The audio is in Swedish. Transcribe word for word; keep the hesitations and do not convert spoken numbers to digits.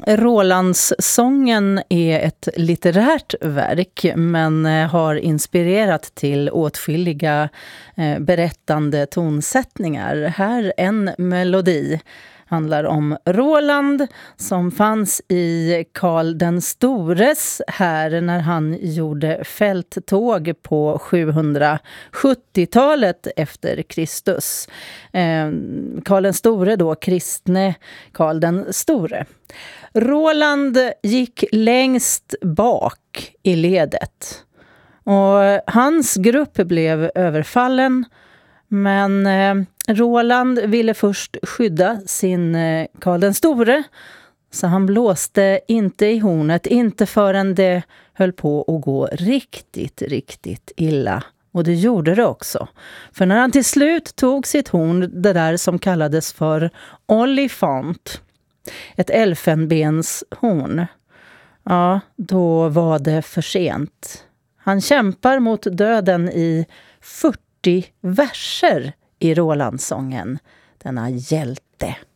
Rolandssången är ett litterärt verk men har inspirerat till åtskilliga berättande tonsättningar. Här en melodi handlar om Roland som fanns i Karl den stores här när han gjorde fälttåg på sjuhundrasjuttiotalet efter Kristus. Eh, Karl den store då, kristne Karl den store. Roland gick längst bak i ledet och hans grupp blev överfallen. Men eh, Roland ville först skydda sin eh, Karl den store, så han blåste inte i hornet, inte förrän det höll på att gå riktigt, riktigt illa. Och det gjorde det också. För när han till slut tog sitt horn, det där som kallades för olifant, ett elfenbenshorn, ja, då var det för sent. Han kämpar mot döden i fyrtio verser i Rolandssången, denna hjälte.